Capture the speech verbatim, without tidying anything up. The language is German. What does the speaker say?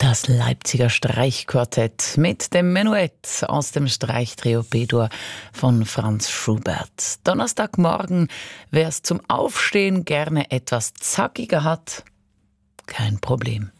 Das Leipziger Streichquartett mit dem Menuett aus dem Streichtrio B-Dur von Franz Schubert. Donnerstagmorgen, wer es zum Aufstehen gerne etwas zackiger hat, kein Problem.